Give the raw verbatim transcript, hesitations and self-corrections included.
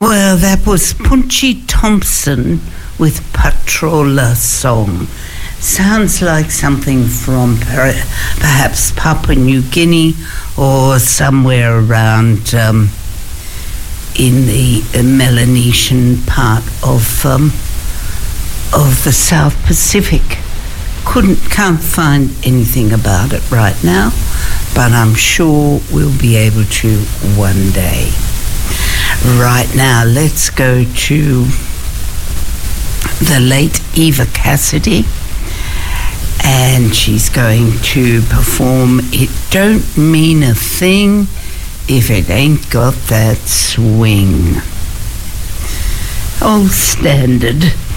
Well, that was Punchy Thompson with Patrola Song. Sounds like something from per- perhaps Papua New Guinea or somewhere around um, in the uh, Melanesian part of um, of the South Pacific. Couldn't can't find anything about it right now, but I'm sure we'll be able to one day. Right now, let's go to the late Eva Cassidy, and she's going to perform It Don't Mean a Thing If It Ain't Got That Swing. Old standard.